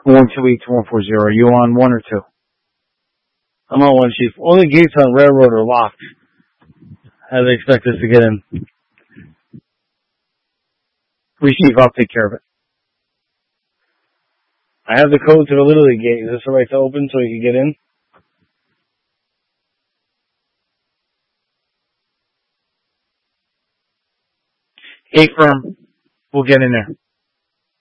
128-140. Are you on one or two? I'm on one, Chief. All the gates on Railroad are locked. How do they expect us to get in? Chief, I'll take care of it. I have the code to the Little League gate. Is this the right to open so you can get in? Gate firm. We'll get in there.